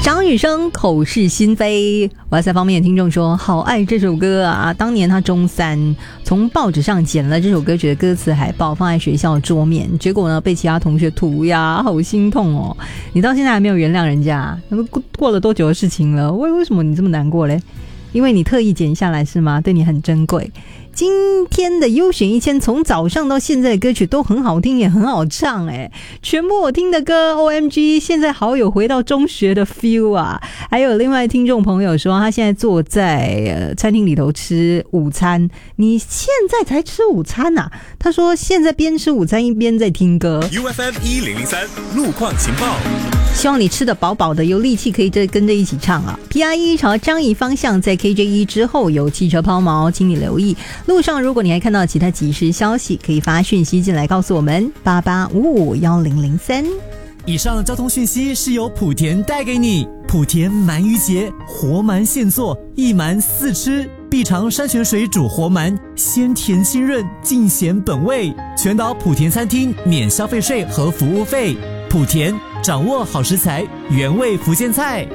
张雨生口是心非，哇塞！方面的听众说好爱这首歌啊，当年他中3，从报纸上捡了这首歌曲的歌词海报放在学校桌面，结果呢被其他同学涂鸦，好心痛哦！你到现在还没有原谅人家，过了多久的事情了？为什么你这么难过嘞？因为你特意剪下来是吗？对你很珍贵。今天的优选1000从早上到现在的歌曲都很好听也很好唱耶，全部我听的歌 OMG 现在好有回到中学的 feel 啊。还有另外听众朋友说他现在坐在餐厅里头吃午餐，你现在才吃午餐啊？他说现在边吃午餐一边在听歌。 UFM 1003路况情报， 希望你吃得饱饱的，有力气可以跟着一起唱啊。 PRE 朝樟宜方向在 KJ1 之后有汽车抛锚，请你留意。路上如果你还看到其他即时消息，可以发讯息进来告诉我们88551003。 以上交通讯息是由莆田带给你。莆田鳗鱼节，活鳗现做，一鳗4吃，必尝山泉水煮活鳗，鲜甜清润，尽显本味。全岛莆田餐厅免消费税和服务费。莆田，掌握好食材，原味福建菜。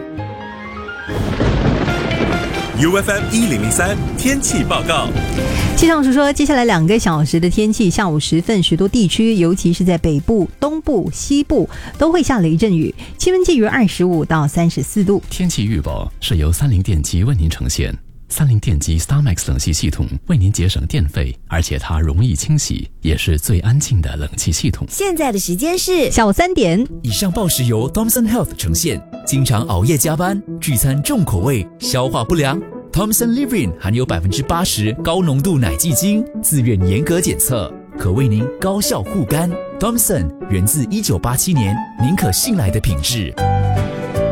UFM 1003天气报告。 气象署说，接下来2个小时的天气，下午时分许多地区，尤其是在北部、东部、西部都会下雷阵雨，气温介于25到34度。 天气预报是由30电机为您呈现。30电机 StarMax 冷气系统为您节省电费，而且它容易清洗，也是最安静的冷气系统。 现在的时间是下午3点。 以上报时由 Thomson Health 呈现。经常熬夜加班，聚餐重口味，消化不良。Thomson Livin 含有80%高浓度奶蓟精，自愿严格检测，可为您高效护肝。Thomson 源自1987年，您可信赖的品质。